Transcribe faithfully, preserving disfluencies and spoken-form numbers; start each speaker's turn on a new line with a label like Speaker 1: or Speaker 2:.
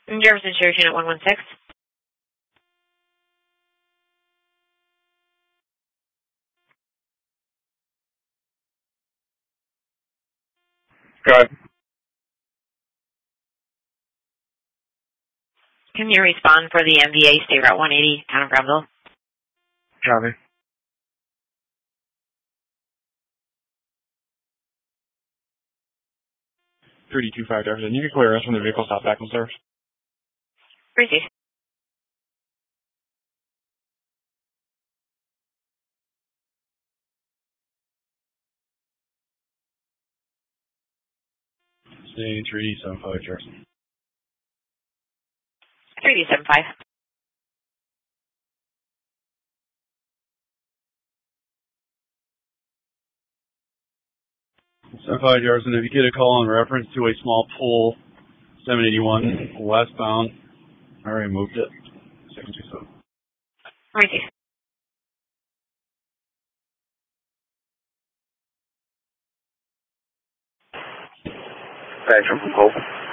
Speaker 1: Jefferson Sheriff Unit one one six.
Speaker 2: Go ahead.
Speaker 1: Can you respond for the M V A State Route one eighty, Town of Granville?
Speaker 2: Copy. three two five Jefferson. You can clear us from the vehicle stop back and service.
Speaker 1: Received.
Speaker 2: Stay three seven five Jefferson.
Speaker 1: three D seven five.
Speaker 2: seven five Jefferson, if you get a call in reference to a small pool, seven eighty-one westbound, I already moved it. six two seven.
Speaker 1: Received.
Speaker 3: Back from pool.